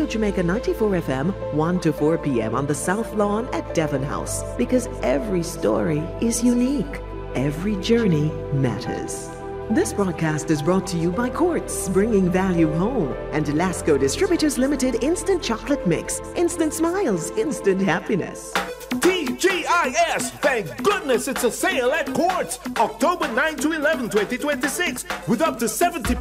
Jamaica 94 FM, 1 to 4 p.m. on the South Lawn at Devon House. Because every story is unique. Every journey matters. This broadcast is brought to you by Quartz, bringing value home, and Lasco Distributors Limited Instant Chocolate Mix. Instant smiles, instant happiness. TGIS! Thank goodness it's a sale at Quartz! October 9 to 11, 2026, with up to 70%